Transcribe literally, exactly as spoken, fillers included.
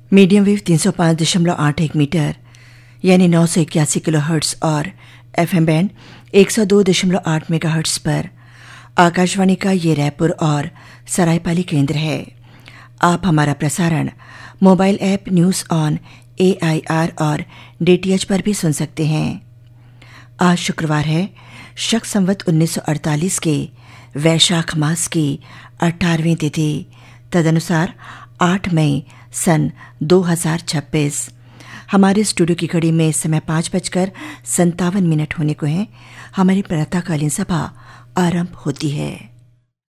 Medium wave तीन सौ पाँच दशमलव आठ एक मीटर यानी नौ सौ इक्यासी किलो हर्ट्स और एफएम बैंड एक सौ दो दशमलव आठ मेगा हर्ट्स पर आकाशवाणी का ये रायपुर और सरायपाली केंद्र है। आप हमारा प्रसारण mobile app news on AIR और डीटीएच पर भी सुन सकते हैं। आज शुक्रवार है, शक संवत उन्नीस सौ अड़तालीस के वैशाख मास की अठारहवीं तिथि, तदनुसार आठ मई सन दो हज़ार छब्बीस। हमारे स्टूडियो की घड़ी में इस समय पाँच बजकर संतावन मिनट होने को हैं। हमारी प्रातःकालीन सभा आरंभ होती है।